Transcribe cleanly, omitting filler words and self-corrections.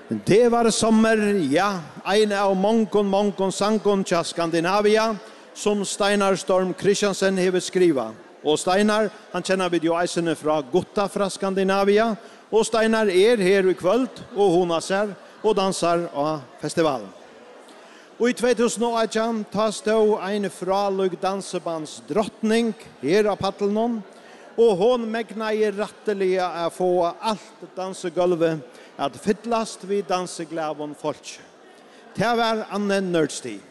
Det var sommer, ja, en av mångon sangon til Skandinavia, som Steinar Storm Christiansen hever skriva. Og Steinar, han kjenner vi jo eisene fra Gutta fra Skandinavia, og Steinar her i kvöld, og hona ser, og dansar av festivalen. Og i 2018 tas det en fraløg dansebands drottning her av Pattlenon, og hon megna i rattelige å få alt dansegulvet at fyllast vid danseglavon folk. Det var Anne Nørdstig.